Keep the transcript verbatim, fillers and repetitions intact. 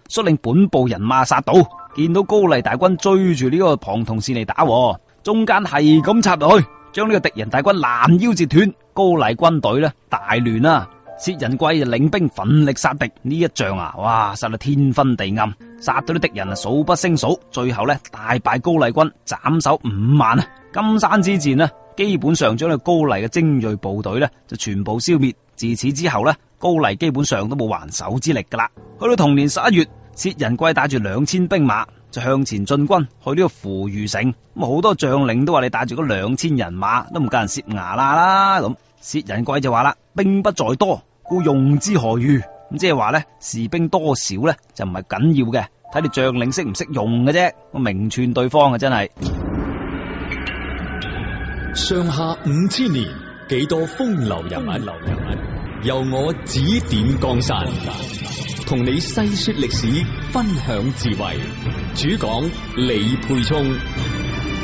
率領本部人馬殺到，見到高麗大軍追住呢個龐同線嚟打，中間係咁插入去，將呢個敵人大軍攔腰截斷。高麗軍隊呢大亂啊！薛仁貴就領兵奮力殺敵，呢一仗啊，哇，殺到天昏地暗，殺到啲敵人啊數不勝數，最後呢大敗高麗軍，斬首五萬啊！金山之戰呢，基本上將呢個高麗嘅精銳部隊呢就全部消滅。自此之後呢，高麗基本上都冇還手之力噶啦。去到同年十一月，薛仁貴帶住兩千兵馬就向前進軍去呢個扶餘城。咁好多將領都話你帶住嗰兩千人馬都唔夠人攝牙啦啦咁。薛仁貴就話啦，兵不在多，故用之何如？咁即係話咧，士兵多少咧就唔係緊要嘅，睇你將領識唔識用嘅啫。我明串對方啊，真係。 上下五千年，幾多風流人物，流人物由我指點江山，同你細說歷史，分享智慧。主講李沛聰。